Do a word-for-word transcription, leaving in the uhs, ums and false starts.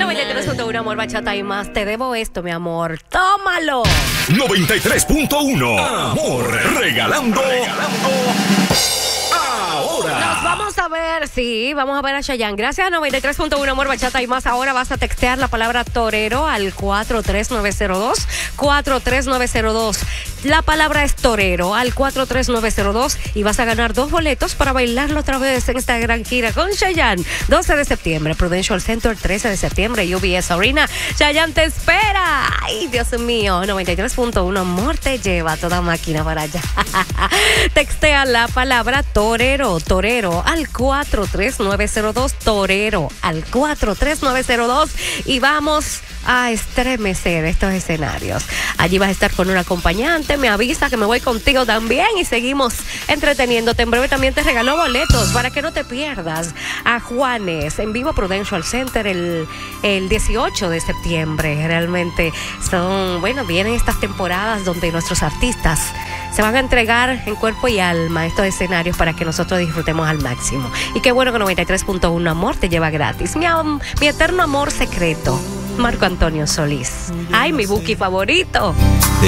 noventa y tres punto uno, amor, bachata y más. Te debo esto, mi amor. ¡Tómalo! noventa y tres punto uno. Amor, regalando. Regalando. Ahora. Nos vamos a ver, sí, vamos a ver a Chayanne. Gracias a noventa y tres punto uno, amor, bachata y más. Ahora vas a textear la palabra torero al cuatro tres nueve cero dos. cuatro tres nueve cero dos. La palabra es torero al cuatro tres nueve cero dos y vas a ganar dos boletos para bailarlo otra vez en esta gran gira con Chayanne. doce de septiembre, Prudential Center, trece de septiembre, U B S Arena. Chayanne te espera. Ay, Dios mío, noventa y tres punto uno, amor, te lleva toda máquina para allá. Textea la palabra torero, torero al cuatro tres nueve cero dos, torero al cuatro tres nueve cero dos y vamos a estremecer estos escenarios. Allí vas a estar con un acompañante, me avisa que me voy contigo también y seguimos entreteniéndote. En breve también te regalo boletos para que no te pierdas a Juanes en vivo Prudential Center el, el dieciocho de septiembre. Realmente son, bueno, vienen estas temporadas donde nuestros artistas se van a entregar en cuerpo y alma estos escenarios para que nosotros disfrutemos al máximo. Y qué bueno que noventa y tres punto uno, amor, te lleva gratis. Mi, mi eterno amor secreto, Marco Antonio Solís. Ay, mi Buki favorito.